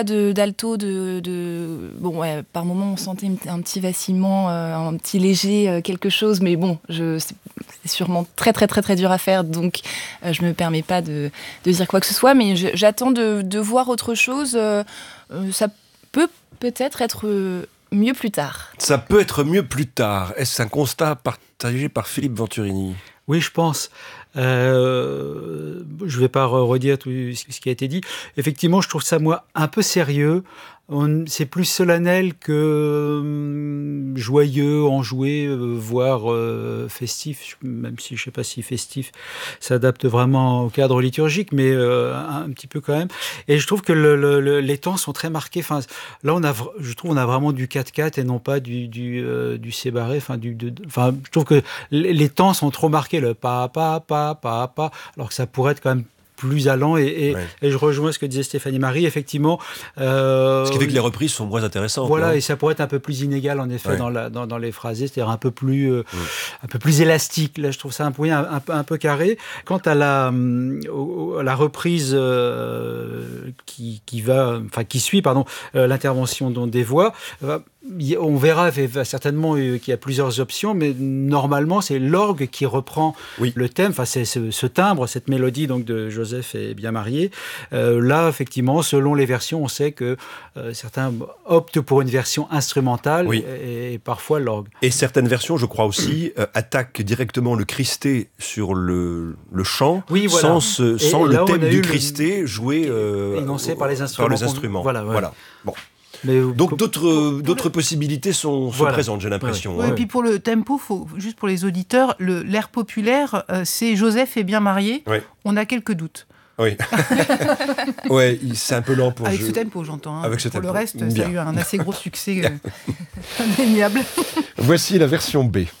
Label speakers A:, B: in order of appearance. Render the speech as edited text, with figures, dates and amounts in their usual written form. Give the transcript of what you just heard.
A: d'alto, bon, ouais, par moment on sentait un petit vacillement, un petit léger quelque chose, mais bon, c'est sûrement très très très très dur à faire, donc je me permets pas de dire quoi que ce soit, mais j'attends de voir autre chose. Ça peut-être être mieux plus tard.
B: Ça peut être mieux plus tard. Est-ce un constat partagé par Philippe Venturini ?
C: Oui, je pense. Je ne vais pas redire tout ce qui a été dit. Effectivement, je trouve ça, moi, un peu sérieux. C'est plus solennel que joyeux, enjoué, voire festif, même si je ne sais pas si festif s'adapte vraiment au cadre liturgique, mais un petit peu quand même. Et je trouve que les temps sont très marqués. Enfin, là, je trouve qu'on a vraiment du 4/4 et non pas du sébarré. Je trouve que les temps sont trop marqués, le pa, alors que ça pourrait être quand même plus allant et je rejoins ce que disait Stéphanie Marie, effectivement.
B: Ce qui fait que les reprises sont moins intéressantes.
C: Voilà,
B: non ?
C: et ça pourrait être un peu plus inégal, en effet, dans les phrasés, c'est-à-dire un peu plus élastique. Là, je trouve ça un peu carré. Quant à la reprise qui suit l'intervention des voix, on verra certainement qu'il y a plusieurs options, mais normalement, c'est l'orgue qui reprend le thème. Enfin, c'est ce timbre, cette mélodie donc de Joseph est bien marié. Là, effectivement, selon les versions, on sait que certains optent pour une version instrumentale et parfois l'orgue.
B: Et certaines versions, je crois aussi, attaquent directement le Christé sur le chant, sans le thème du Christé joué
C: énoncé par les instruments.
B: Voilà. Bon. Donc d'autres possibilités sont présentes, j'ai l'impression.
D: Et puis pour le tempo, juste pour les auditeurs, l'air populaire, c'est Joseph est bien marié. Oui. On a quelques doutes.
B: Oui. C'est un peu lent pour
D: Avec ce tempo, j'entends.
B: Avec ce tempo.
D: Pour le reste, ça a eu un assez gros succès indéniable.
B: Voici la version B.